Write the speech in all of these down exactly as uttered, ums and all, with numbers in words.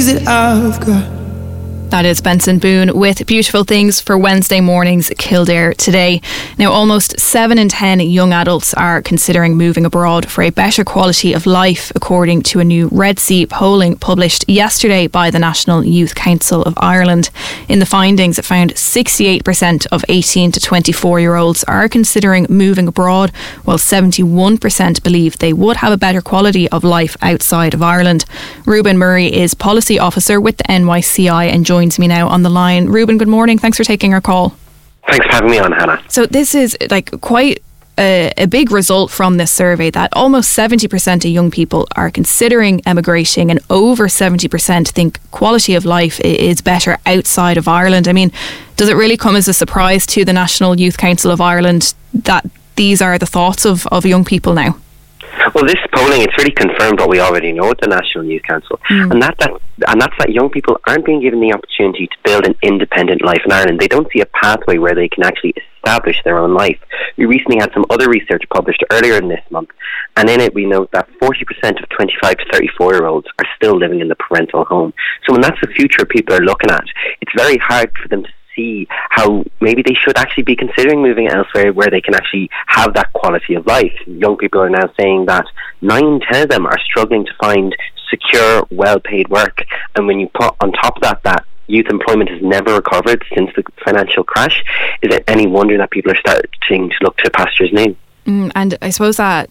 that I've got. That is Benson Boone with Beautiful Things for Wednesday morning's Kildare Today. Now, almost seven in ten young adults are considering moving abroad for a better quality of life, according to a new Red C polling published yesterday by the National Youth Council of Ireland. In the findings, it found sixty-eight percent of eighteen to twenty-four year olds are considering moving abroad, while seventy-one percent believe they would have a better quality of life outside of Ireland. Reuben Murray is Policy Officer with the N Y C I and joins me now on the line. Reuben, good morning. Thanks for taking our call. Thanks for having me on, Hannah. So this is like quite a, a big result from this survey, that almost seventy percent of young people are considering emigrating, and over seventy percent think quality of life is better outside of Ireland. I mean, does it really come as a surprise to the National Youth Council of Ireland that these are the thoughts of, of young people now? Well, this polling, it's really confirmed what we already know at the National Youth Council, mm. and that, that and that's that young people aren't being given the opportunity to build an independent life in Ireland. They don't see a pathway where they can actually establish their own life. We recently had some other research published earlier in this month, and in it we note that forty percent of twenty-five to thirty-four year olds are still living in the parental home. So when that's the future people are looking at, it's very hard for them to see how maybe they should actually be considering moving elsewhere where they can actually have that quality of life. Young people are now saying that nine in ten of them are struggling to find secure, well-paid work, and when you put on top of that that youth employment has never recovered since the financial crash, is it any wonder that people are starting to look to pastures new? Mm, and I suppose that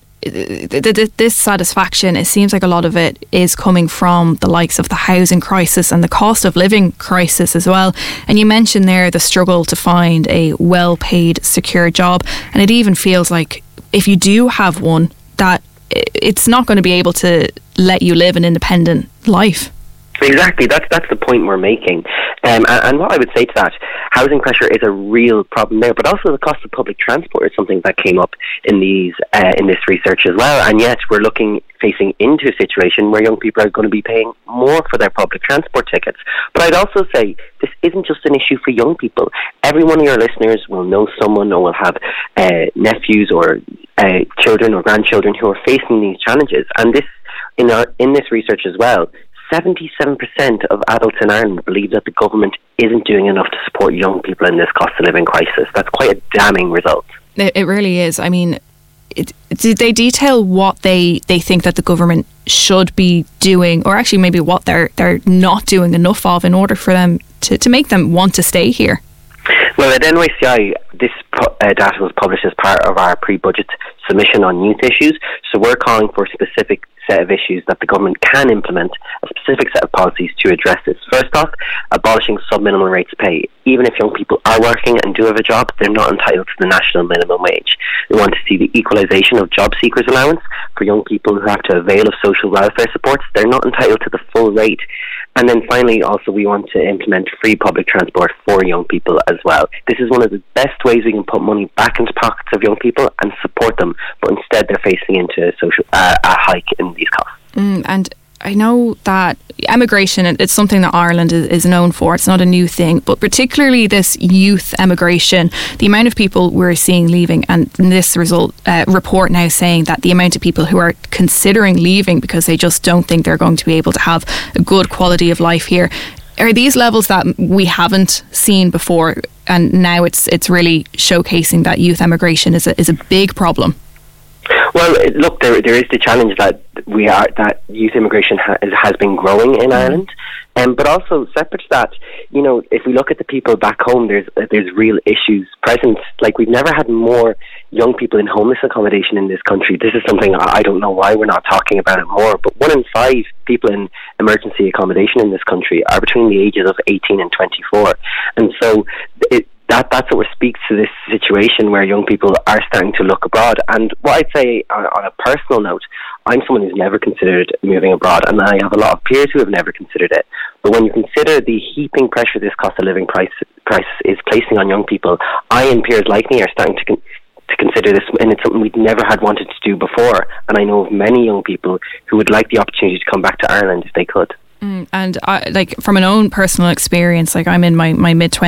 this dissatisfaction, it seems like a lot of it is coming from the likes of the housing crisis and the cost of living crisis as well. And you mentioned there the struggle to find a well-paid, secure job, and it even feels like if you do have one, that it's not going to be able to let you live an independent life. Exactly, that's that's the point we're making. Um, and, and what I would say to that, housing pressure is a real problem there, but also the cost of public transport is something that came up in these uh, in this research as well. And yet we're looking facing into a situation where young people are going to be paying more for their public transport tickets. But I'd also say this isn't just an issue for young people. Every one of your listeners will know someone or will have uh, nephews or uh, children or grandchildren who are facing these challenges. And this in our in this research as well, seventy-seven percent of adults in Ireland believe that the government isn't doing enough to support young people in this cost of living crisis. That's quite a damning result. It, it really is. I mean, it, did they detail what they, they think that the government should be doing, or actually maybe what they're they're not doing enough of in order for them to, to make them want to stay here? Well, at N Y C I, this uh, data was published as part of our pre-budget submission on youth issues. So we're calling for a specific set of issues that the government can implement, a specific set of policies to address this. First off, abolishing sub-minimum rates of pay. Even if young people are working and do have a job, they're not entitled to the national minimum wage. We want to see the equalisation of job seekers allowance for young people who have to avail of social welfare supports. They're not entitled to the full rate. And then finally, also, we want to implement free public transport for young people as well. This is one of the best ways we can put money back into pockets of young people and support them, but instead they're facing into a, social, uh, a hike in these costs. Mm, and I know that emigration, it's something that Ireland is, is known for. It's not a new thing, but particularly this youth emigration, the amount of people we're seeing leaving, and this result uh, report now saying that the amount of people who are considering leaving because they just don't think they're going to be able to have a good quality of life here. Are these levels that we haven't seen before, and now it's it's really showcasing that youth emigration is a, is a big problem? Well, look, there there is the challenge that we are that youth immigration ha- has been growing in Ireland, um, but also separate to that, you know, if we look at the people back home, there's uh, there's real issues present. Like, we've never had more young people in homeless accommodation in this country. This is something I, I don't know why we're not talking about it more. But one in five people in emergency accommodation in this country are between the ages of eighteen and twenty-four, and so it. That that's what speaks to this situation where young people are starting to look abroad. And what I'd say on, on a personal note, I'm someone who's never considered moving abroad, and I have a lot of peers who have never considered it. But when you consider the heaping pressure this cost of living price price is placing on young people, I and peers like me are starting to con- to consider this, and it's something we'd never had wanted to do before. And I know of many young people who would like the opportunity to come back to Ireland if they could. Mm, and I, like from an own personal experience, like I'm in my, my mid-twenties